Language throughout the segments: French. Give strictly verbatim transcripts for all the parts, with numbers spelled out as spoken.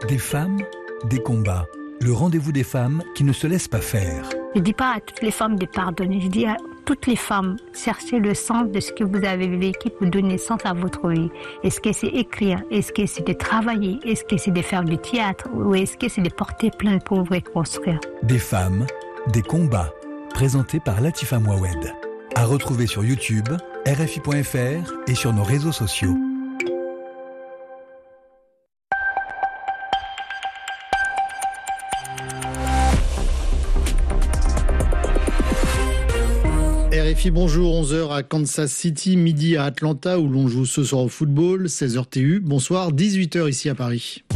Des femmes, des combats. Le rendez-vous des femmes qui ne se laissent pas faire. Je ne dis pas à toutes les femmes de pardonner, je dis à toutes les femmes, cherchez le sens de ce que vous avez vécu pour donner sens à votre vie. Est-ce que c'est écrire? Est-ce que c'est de travailler? Est-ce que c'est de faire du théâtre? Ou est-ce que c'est de porter plainte pour vous reconstruire? Des femmes, des combats. Présenté par Latifa Mouawed. À retrouver sur YouTube, R F I point F R et sur nos réseaux sociaux. R F I, bonjour, onze heures à Kansas City, midi à Atlanta où l'on joue ce soir au football, seize heures T U, bonsoir, dix-huit heures ici à Paris.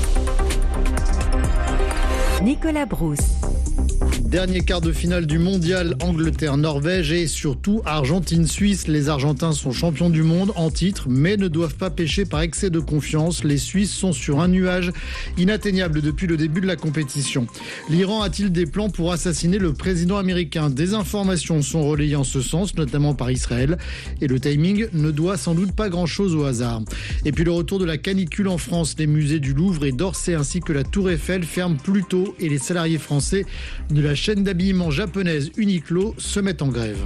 Nicolas Brousse. Dernier quart de finale du mondial, Angleterre-Norvège et surtout Argentine-Suisse. Les Argentins sont champions du monde en titre, mais ne doivent pas pécher par excès de confiance. Les Suisses sont sur un nuage inatteignable depuis le début de la compétition. L'Iran a-t-il des plans pour assassiner le président américain? Des informations sont relayées en ce sens, notamment par Israël. Et le timing ne doit sans doute pas grand-chose au hasard. Et puis le retour de la canicule en France. Les musées du Louvre et d'Orsay ainsi que la Tour Eiffel ferment plus tôt et les salariés français de la chaîne d'habillement japonaise Uniqlo se mettent en grève.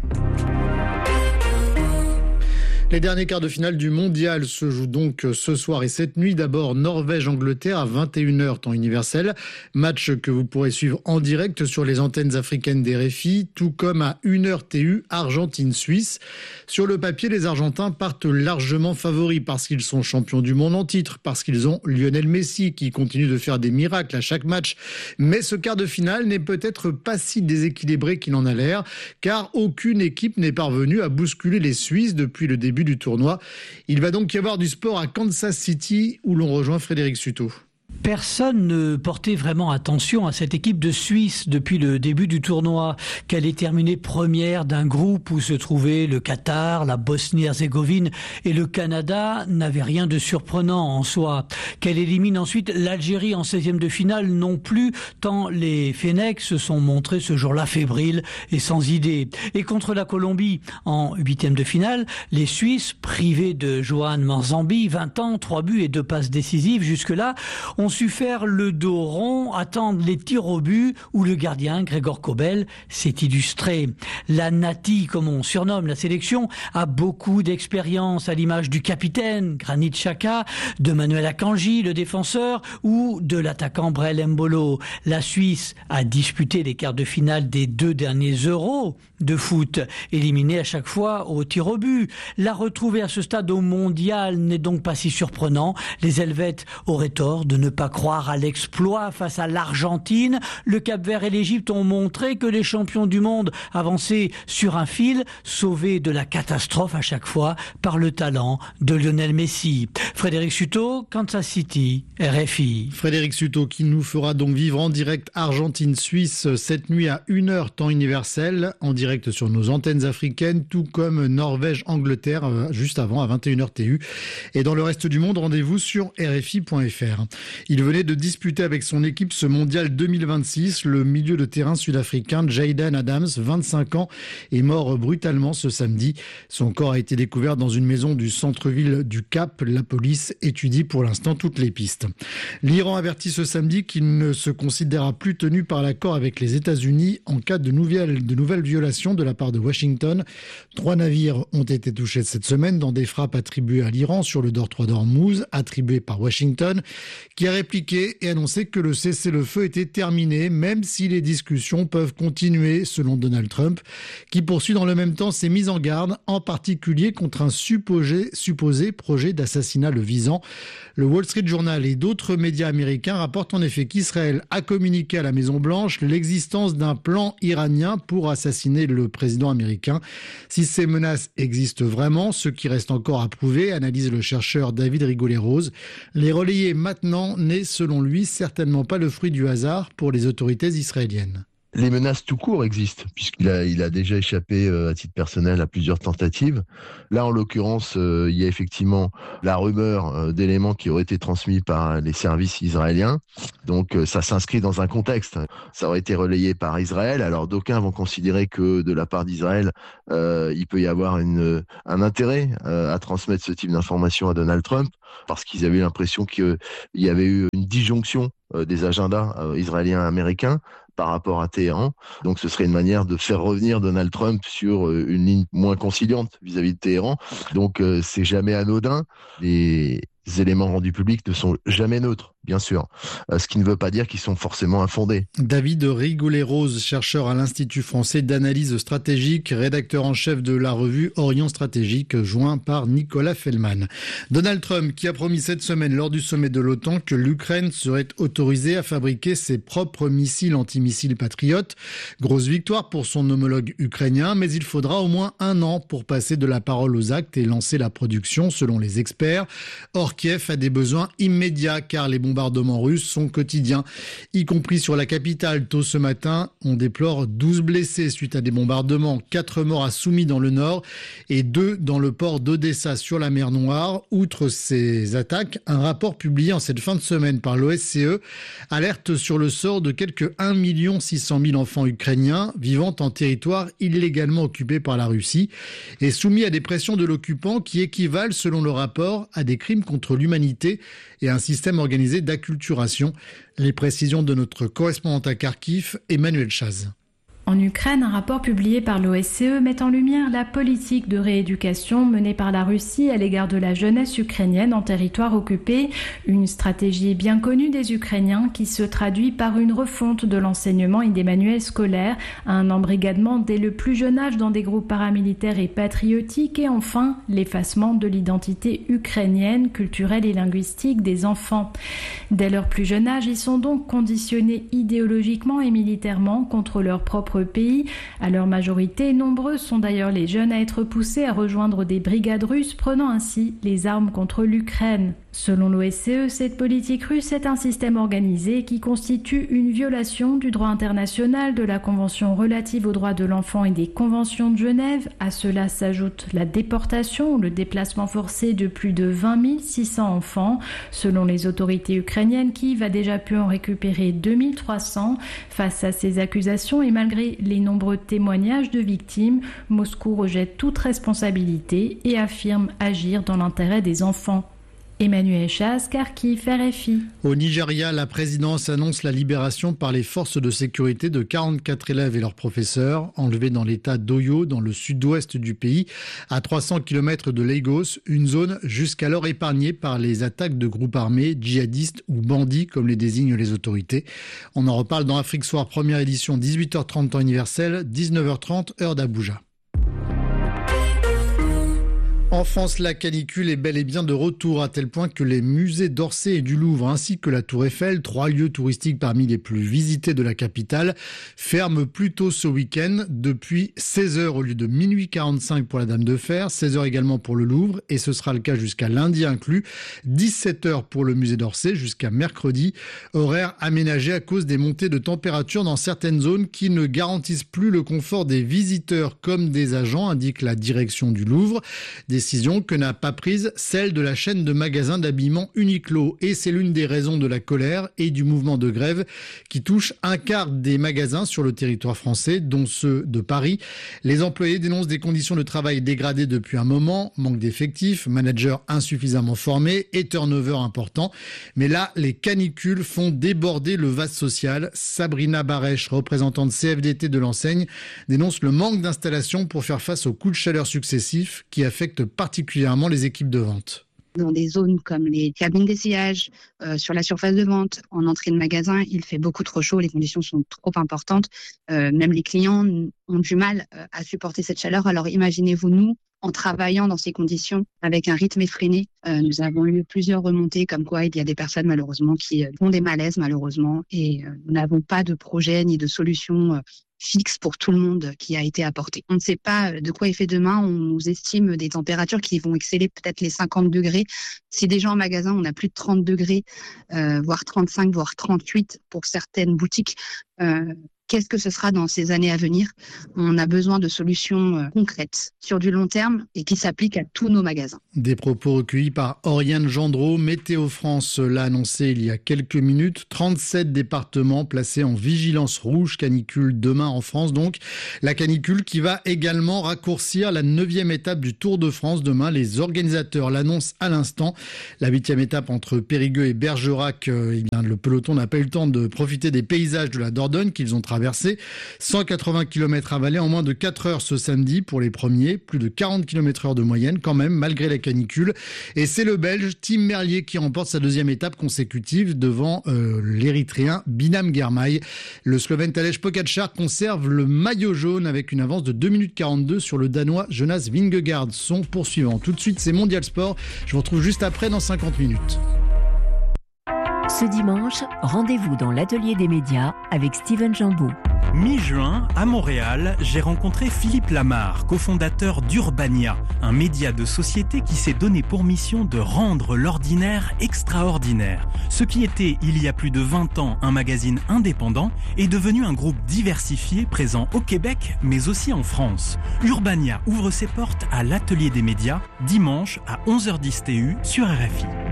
Les derniers quarts de finale du mondial se jouent donc ce soir et cette nuit. D'abord Norvège-Angleterre à vingt et une heures temps universel. Match que vous pourrez suivre en direct sur les antennes africaines des R F I, tout comme à une heure T U Argentine-Suisse. Sur le papier, les Argentins partent largement favoris parce qu'ils sont champions du monde en titre, parce qu'ils ont Lionel Messi qui continue de faire des miracles à chaque match. Mais ce quart de finale n'est peut-être pas si déséquilibré qu'il en a l'air, car aucune équipe n'est parvenue à bousculer les Suisses depuis le début du tournoi. Il va donc y avoir du sport à Kansas City où l'on rejoint Frédéric Suto. Personne ne portait vraiment attention à cette équipe de Suisse depuis le début du tournoi, qu'elle ait terminé première d'un groupe où se trouvaient le Qatar, la Bosnie-Herzégovine et le Canada n'avait rien de surprenant en soi. Qu'elle élimine ensuite l'Algérie en seizième de finale non plus, tant les Fennecs se sont montrés ce jour-là fébriles et sans idée. Et contre la Colombie en huitième de finale, les Suisses, privés de Johan Manzambi, vingt ans, trois buts et deux passes décisives jusque-là, ont su faire le dos rond, attendre les tirs au but où le gardien, Gregor Kobel, s'est illustré. La Nati, comme on surnomme la sélection, a beaucoup d'expérience à l'image du capitaine, Granit Xhaka, de Manuel Akanji, le défenseur, ou de l'attaquant Brel Embolo. La Suisse a disputé les quarts de finale des deux derniers Euros de foot, éliminé à chaque fois au tir au but. La retrouver à ce stade au mondial n'est donc pas si surprenant. Les Helvètes auraient tort de ne pas croire à l'exploit face à l'Argentine. Le Cap-Vert et l'Égypte ont montré que les champions du monde avançaient sur un fil, sauvés de la catastrophe à chaque fois par le talent de Lionel Messi. Frédéric Suto, Kansas City, R F I. Frédéric Suto qui nous fera donc vivre en direct Argentine-Suisse cette nuit à une heure temps universel, en direct sur nos antennes africaines, tout comme Norvège-Angleterre juste avant à vingt et une heures T U. Et dans le reste du monde, rendez-vous sur R F I point F R. Il venait de disputer avec son équipe ce mondial deux mille vingt-six. Le milieu de terrain sud-africain Jayden Adams, vingt-cinq ans, est mort brutalement ce samedi. Son corps a été découvert dans une maison du centre-ville du Cap. La police étudie pour l'instant toutes les pistes. L'Iran avertit ce samedi qu'il ne se considérera plus tenu par l'accord avec les États-Unis en cas de nouvelles, de nouvelles violations de la part de Washington. Trois navires ont été touchés cette semaine dans des frappes attribuées à l'Iran sur le Détroit d'Ormuz, attribuées par Washington, qui a répliqué et annoncé que le cessez-le-feu était terminé, même si les discussions peuvent continuer, selon Donald Trump, qui poursuit dans le même temps ses mises en garde, en particulier contre un supposé, supposé projet d'assassinat le visant. Le Wall Street Journal et d'autres médias américains rapportent en effet qu'Israël a communiqué à la Maison-Blanche l'existence d'un plan iranien pour assassiner le président américain. Si ces menaces existent vraiment, ce qui reste encore à prouver, analyse le chercheur David Rigolet-Rose, les relayer maintenant n'est selon lui certainement pas le fruit du hasard pour les autorités israéliennes. Les menaces tout court existent, puisqu'il a, il a déjà échappé euh, à titre personnel à plusieurs tentatives. Là, en l'occurrence, euh, il y a effectivement la rumeur euh, d'éléments qui auraient été transmis par les services israéliens. Donc, euh, ça s'inscrit dans un contexte. Ça aurait été relayé par Israël. Alors, d'aucuns vont considérer que de la part d'Israël, euh, il peut y avoir une, un intérêt euh, à transmettre ce type d'informations à Donald Trump, parce qu'ils avaient l'impression qu'il y avait eu une disjonction euh, des agendas euh, israéliens et américains par rapport à Téhéran. Donc ce serait une manière de faire revenir Donald Trump sur une ligne moins conciliante vis-à-vis de Téhéran. Donc euh, c'est jamais anodin. Les éléments rendus publics ne sont jamais neutres, bien sûr. Euh, ce qui ne veut pas dire qu'ils sont forcément infondés. David Rigoulet-Rose, chercheur à l'Institut français d'analyse stratégique, rédacteur en chef de la revue Orient Stratégique, joint par Nicolas Fellman. Donald Trump qui a promis cette semaine lors du sommet de l'OTAN que l'Ukraine serait autorisée à fabriquer ses propres missiles antimissiles patriotes. Grosse victoire pour son homologue ukrainien, mais il faudra au moins un an pour passer de la parole aux actes et lancer la production, selon les experts. Or, Kiev a des besoins immédiats car les bombardements russes sont quotidiens, y compris sur la capitale. Tôt ce matin, on déplore douze blessés suite à des bombardements, quatre morts à Soumy dans le nord et deux dans le port d'Odessa sur la mer Noire. Outre ces attaques, un rapport publié en cette fin de semaine par l'O S C E alerte sur le sort de quelques un million six cent mille enfants ukrainiens vivant en territoire illégalement occupé par la Russie et soumis à des pressions de l'occupant qui équivalent, selon le rapport, à des crimes contre l'humanité et un système organisé d'acculturation. Les précisions de notre correspondante à Kharkiv, Emmanuel Chaz. En Ukraine, un rapport publié par l'O S C E met en lumière la politique de rééducation menée par la Russie à l'égard de la jeunesse ukrainienne en territoire occupé, une stratégie bien connue des Ukrainiens qui se traduit par une refonte de l'enseignement et des manuels scolaires, un embrigadement dès le plus jeune âge dans des groupes paramilitaires et patriotiques et enfin l'effacement de l'identité ukrainienne, culturelle et linguistique des enfants. Dès leur plus jeune âge, ils sont donc conditionnés idéologiquement et militairement contre leur propre pays. À leur majorité, nombreux sont d'ailleurs les jeunes à être poussés à rejoindre des brigades russes, prenant ainsi les armes contre l'Ukraine. Selon l'O S C E, cette politique russe est un système organisé qui constitue une violation du droit international, de la Convention relative aux droits de l'enfant et des conventions de Genève. À cela s'ajoute la déportation ou le déplacement forcé de plus de vingt mille six cents enfants. Selon les autorités ukrainiennes, Kiev a déjà pu en récupérer deux mille trois cents. Face à ces accusations et malgré les nombreux témoignages de victimes, Moscou rejette toute responsabilité et affirme agir dans l'intérêt des enfants. Emmanuel Chaz, Kharkiv, R F I. Au Nigeria, la présidence annonce la libération par les forces de sécurité de quarante-quatre élèves et leurs professeurs enlevés dans l'état d'Oyo, dans le sud-ouest du pays, à trois cents kilomètres de Lagos, une zone jusqu'alors épargnée par les attaques de groupes armés, djihadistes ou bandits, comme les désignent les autorités. On en reparle dans Afrique Soir, première édition, dix-huit heures trente temps universel, dix-neuf heures trente heure d'Abuja. En France, la canicule est bel et bien de retour, à tel point que les musées d'Orsay et du Louvre, ainsi que la Tour Eiffel, trois lieux touristiques parmi les plus visités de la capitale, ferment plus tôt ce week-end, depuis seize heures au lieu de minuit quarante-cinq pour la Dame de Fer, seize heures également pour le Louvre, et ce sera le cas jusqu'à lundi inclus, dix-sept heures pour le musée d'Orsay jusqu'à mercredi, horaire aménagé à cause des montées de température dans certaines zones qui ne garantissent plus le confort des visiteurs comme des agents, indique la direction du Louvre. Des Décision que n'a pas prise celle de la chaîne de magasins d'habillement Uniqlo. Et c'est l'une des raisons de la colère et du mouvement de grève qui touche un quart des magasins sur le territoire français, dont ceux de Paris. Les employés dénoncent des conditions de travail dégradées depuis un moment, manque d'effectifs, managers insuffisamment formés et turnover important. Mais là, les canicules font déborder le vase social. Sabrina Barèche, représentante C F D T de l'enseigne, dénonce le manque d'installation pour faire face aux coups de chaleur successifs qui affectent particulièrement les équipes de vente. Dans des zones comme les cabines d'essayage, euh, sur la surface de vente, en entrée de magasin, il fait beaucoup trop chaud, les conditions sont trop importantes. Euh, même les clients ont du mal euh, à supporter cette chaleur. Alors imaginez-vous, nous, en travaillant dans ces conditions, avec un rythme effréné, euh, nous avons eu plusieurs remontées comme quoi il y a des personnes malheureusement qui euh, ont des malaises malheureusement et euh, nous n'avons pas de projet ni de solution euh, fixe pour tout le monde qui a été apporté. On ne sait pas de quoi est fait demain. On nous estime des températures qui vont exceller peut-être les cinquante degrés. Si déjà en magasin, on a plus de trente degrés, euh, voire trente-cinq, voire trente-huit pour certaines boutiques. Euh, qu'est-ce que ce sera dans ces années à venir. On a besoin de solutions euh, concrètes sur du long terme et qui s'appliquent à tous nos magasins. Des propos recueillis par Oriane Gendreau. Météo France l'a annoncé il y a quelques minutes. trente-sept départements placés en vigilance rouge canicule demain en France. Donc, la canicule qui va également raccourcir la neuvième étape du Tour de France demain. Les organisateurs l'annoncent à l'instant. La huitième étape entre Périgueux et Bergerac, euh, eh bien, le peloton n'a pas eu le temps de profiter des paysages de la Dordogne qu'ils ont traversés. cent quatre-vingts kilomètres avalés en moins de quatre heures ce samedi pour les premiers. Plus de quarante kilomètres heure de moyenne quand même, malgré la canicule. Et c'est le Belge Tim Merlier qui remporte sa deuxième étape consécutive devant euh, l'Érythréen Binam Girmay. Le Slovène Tadej Pogačar conserve le maillot jaune avec une avance de deux minutes quarante-deux sur le Danois Jonas Vingegaard, son poursuivant. Tout de suite, c'est Mondial Sport. Je vous retrouve juste après dans cinquante minutes. Ce dimanche, rendez-vous dans l'atelier des médias avec Steven Jambeau. Mi-juin, à Montréal, j'ai rencontré Philippe Lamarre, cofondateur d'Urbania, un média de société qui s'est donné pour mission de rendre l'ordinaire extraordinaire. Ce qui était, il y a plus de vingt ans, un magazine indépendant, est devenu un groupe diversifié présent au Québec, mais aussi en France. Urbania ouvre ses portes à l'atelier des médias, dimanche à onze heures dix T U sur R F I.